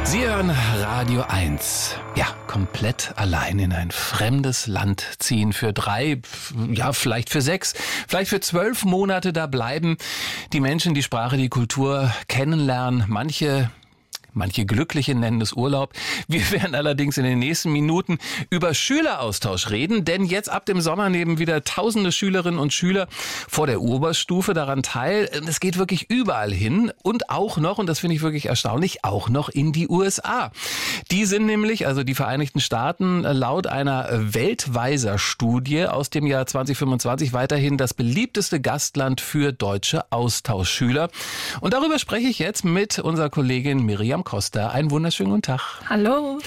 Sie hören Radio 1. Ja, komplett allein in ein fremdes Land ziehen für 3, ja, vielleicht für 6, vielleicht für 12 Monate da bleiben. Die Menschen, die Sprache, die Kultur kennenlernen. Manche Glückliche nennen es Urlaub. Wir werden allerdings in den nächsten Minuten über Schüleraustausch reden, denn jetzt ab dem Sommer nehmen wieder tausende Schülerinnen und Schüler vor der Oberstufe daran teil. Es geht wirklich überall hin und auch noch, und das finde ich wirklich erstaunlich, auch noch in die USA. Die sind nämlich, also die Vereinigten Staaten, laut einer Weltweiser-Studie aus dem Jahr 2025 weiterhin das beliebteste Gastland für deutsche Austauschschüler. Und darüber spreche ich jetzt mit unserer Kollegin Miriam Costa. Einen wunderschönen guten Tag. Hallo.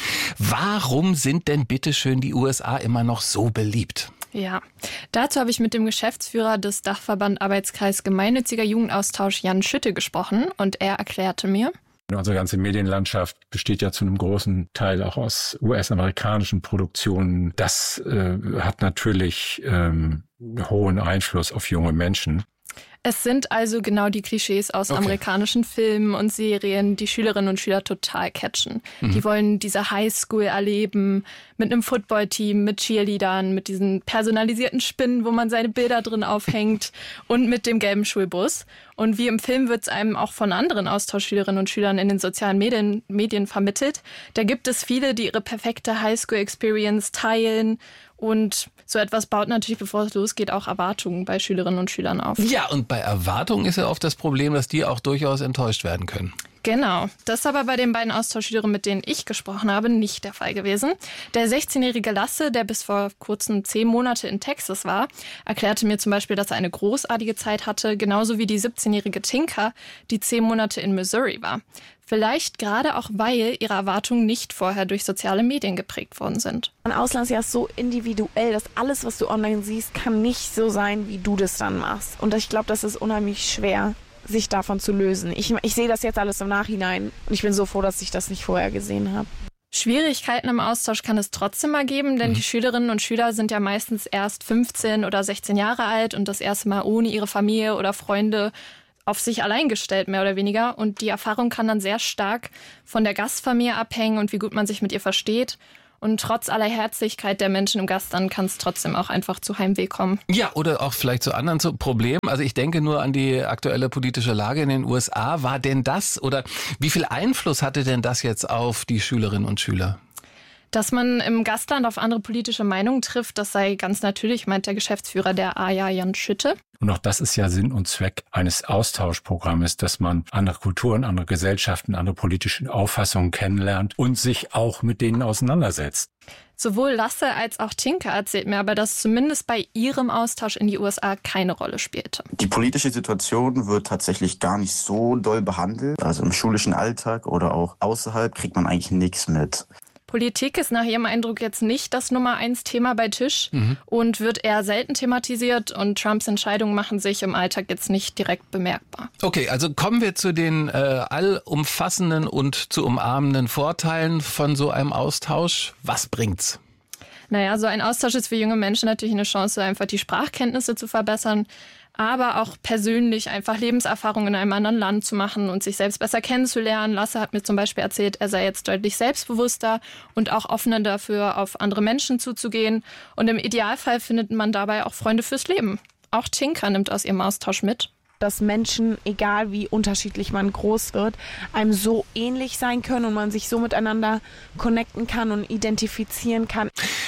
Warum sind denn bitteschön die USA immer noch so beliebt? Ja, dazu habe ich mit dem Geschäftsführer des Dachverband Arbeitskreis Gemeinnütziger Jugendaustausch Jan Schütte gesprochen und er erklärte mir: Unsere ganze Medienlandschaft besteht ja zu einem großen Teil auch aus US-amerikanischen Produktionen. Das hat natürlich einen hohen Einfluss auf junge Menschen. Es sind also genau die Klischees aus amerikanischen Filmen und Serien, die Schülerinnen und Schüler total catchen. Die wollen diese Highschool erleben mit einem Footballteam, mit Cheerleadern, mit diesen personalisierten Spinnen, wo man seine Bilder drin aufhängt und mit dem gelben Schulbus. Und wie im Film wird es einem auch von anderen Austauschschülerinnen und Schülern in den sozialen Medien vermittelt. Da gibt es viele, die ihre perfekte Highschool-Experience teilen. Und so etwas baut natürlich, bevor es losgeht, auch Erwartungen bei Schülerinnen und Schülern auf. Ja, und bei Erwartungen ist ja oft das Problem, dass die auch durchaus enttäuscht werden können. Genau. Das ist aber bei den beiden Austauschschülerinnen, mit denen ich gesprochen habe, nicht der Fall gewesen. Der 16-jährige Lasse, der bis vor kurzem 10 Monate in Texas war, erklärte mir zum Beispiel, dass er eine großartige Zeit hatte, genauso wie die 17-jährige Tinka, die 10 Monate in Missouri war. Vielleicht gerade auch, weil ihre Erwartungen nicht vorher durch soziale Medien geprägt worden sind. Ein Auslandsjahr ist so individuell, dass alles, was du online siehst, kann nicht so sein, wie du das dann machst. Und ich glaube, das ist unheimlich schwer, sich davon zu lösen. Ich sehe das jetzt alles im Nachhinein und ich bin so froh, dass ich das nicht vorher gesehen habe. Schwierigkeiten im Austausch kann es trotzdem mal geben, denn die Schülerinnen und Schüler sind ja meistens erst 15 oder 16 Jahre alt und das erste Mal ohne ihre Familie oder Freunde auf sich allein gestellt, mehr oder weniger. Und die Erfahrung kann dann sehr stark von der Gastfamilie abhängen und wie gut man sich mit ihr versteht. Und trotz aller Herzlichkeit der Menschen im Gastland kann es trotzdem auch einfach zu Heimweh kommen. Ja, oder auch vielleicht zu anderen Problemen. Also ich denke nur an die aktuelle politische Lage in den USA. War denn das oder wie viel Einfluss hatte denn das jetzt auf die Schülerinnen und Schüler? Dass man im Gastland auf andere politische Meinungen trifft, das sei ganz natürlich, meint der Geschäftsführer der AJA, Jan Schütte. Und auch das ist ja Sinn und Zweck eines Austauschprogrammes, dass man andere Kulturen, andere Gesellschaften, andere politische Auffassungen kennenlernt und sich auch mit denen auseinandersetzt. Sowohl Lasse als auch Tinka erzählt mir aber, dass zumindest bei ihrem Austausch in die USA keine Rolle spielte. Die politische Situation wird tatsächlich gar nicht so doll behandelt. Also im schulischen Alltag oder auch außerhalb kriegt man eigentlich nichts mit. Politik ist nach ihrem Eindruck jetzt nicht das Nummer-1-Thema bei Tisch und wird eher selten thematisiert und Trumps Entscheidungen machen sich im Alltag jetzt nicht direkt bemerkbar. Okay, also kommen wir zu den allumfassenden und zu umarmenden Vorteilen von so einem Austausch. Was bringt's? Naja, so ein Austausch ist für junge Menschen natürlich eine Chance, einfach die Sprachkenntnisse zu verbessern, aber auch persönlich einfach Lebenserfahrung in einem anderen Land zu machen und sich selbst besser kennenzulernen. Lasse hat mir zum Beispiel erzählt, er sei jetzt deutlich selbstbewusster und auch offener dafür, auf andere Menschen zuzugehen. Und im Idealfall findet man dabei auch Freunde fürs Leben. Auch Tinka nimmt aus ihrem Austausch mit, dass Menschen, egal wie unterschiedlich man groß wird, einem so ähnlich sein können und man sich so miteinander connecten kann und identifizieren kann.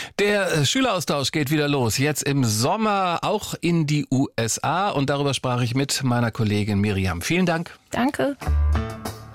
Der Schüleraustausch geht wieder los, jetzt im Sommer auch in die USA und darüber sprach ich mit meiner Kollegin Miriam. Vielen Dank. Danke.